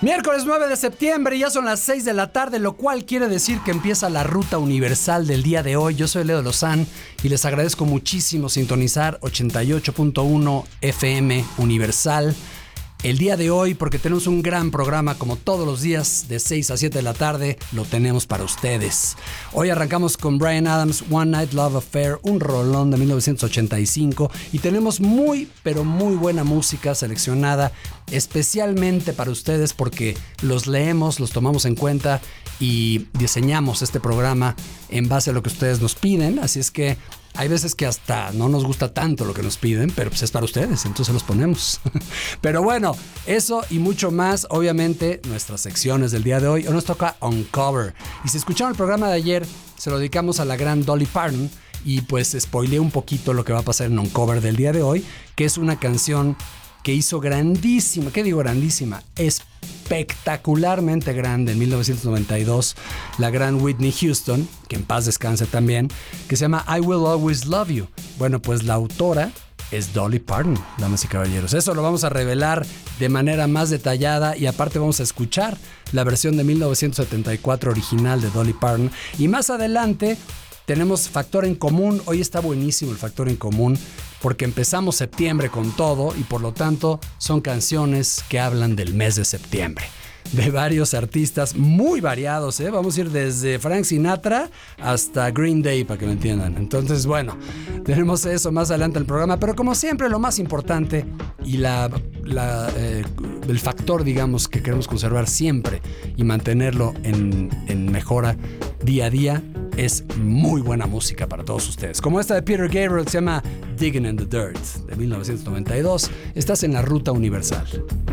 Miércoles 9 de septiembre, ya son las 6 de la tarde, lo cual quiere decir que empieza la ruta universal del día de hoy. Yo soy Leo Lozán y les agradezco muchísimo sintonizar 88.1 FM Universal el día de hoy, porque tenemos un gran programa como todos los días de 6 a 7 de la tarde, lo tenemos para ustedes. Hoy arrancamos con Bryan Adams, One Night Love Affair, un rolón de 1985, y tenemos muy, pero muy buena música seleccionada especialmente para ustedes porque los leemos, los tomamos en cuenta y diseñamos este programa en base a lo que ustedes nos piden, así es que hay veces que hasta no nos gusta tanto lo que nos piden, pero pues es para ustedes, entonces los ponemos. Pero bueno, eso y mucho más, obviamente, nuestras secciones del día de hoy. Hoy nos toca Uncover. Y si escucharon el programa de ayer, se lo dedicamos a la gran Dolly Parton. Y pues spoileé un poquito lo que va a pasar en Uncover del día de hoy, que es una canción que hizo grandísima, ¿qué digo grandísima? Espectacularmente grande en 1992, la gran Whitney Houston, que en paz descanse también, que se llama I Will Always Love You. Bueno, pues la autora es Dolly Parton, damas y caballeros. Eso lo vamos a revelar de manera más detallada y aparte vamos a escuchar la versión de 1974 original de Dolly Parton. Y más adelante tenemos Factor en Común. Hoy está buenísimo el Factor en Común porque empezamos septiembre con todo y por lo tanto son canciones que hablan del mes de septiembre. De varios artistas muy variados, ¿eh? Vamos a ir desde Frank Sinatra hasta Green Day para que lo entiendan. Entonces, bueno, tenemos eso más adelante en el programa, pero como siempre lo más importante y el factor, digamos, que queremos conservar siempre y mantenerlo en mejora día a día es muy buena música para todos ustedes. Como esta de Peter Gabriel, se llama Digging in the Dirt, de 1992. Estás en la ruta universal.